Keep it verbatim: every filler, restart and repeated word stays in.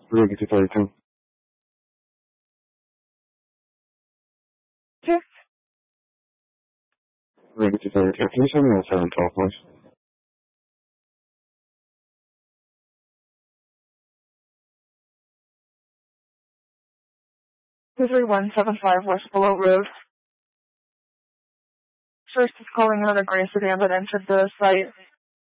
Ready to thirty-two. Yes. Ready to thirty-two. Can you send me on seven twelve, please? two three one seven five West Willow Road. First is calling out a gray sedan that entered the site.